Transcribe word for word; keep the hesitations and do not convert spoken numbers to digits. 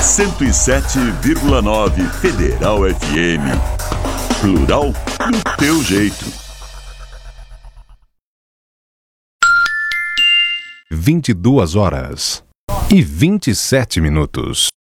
cento e sete vírgula nove Federal F M. Plural do teu jeito. vinte e duas horas e vinte e sete minutos.